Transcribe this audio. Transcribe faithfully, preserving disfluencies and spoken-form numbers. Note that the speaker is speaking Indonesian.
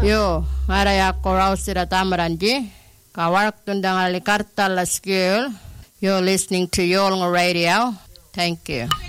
Yo, ngaraya korausira tamaranji. Kawarak tundang ali kartal la skill. You're listening to Yolnga Radio. Thank you.